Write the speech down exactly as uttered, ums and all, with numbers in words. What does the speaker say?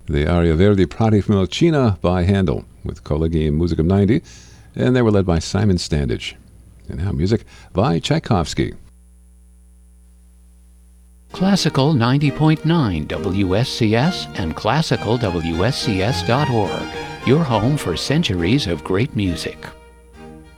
the aria Verdi Prati Filmocina by Handel with Collegium Musicum ninety, and they were led by Simon Standage. And now music by Tchaikovsky. Classical ninety point nine W S C S and classical W S C S dot org, your home for centuries of great music.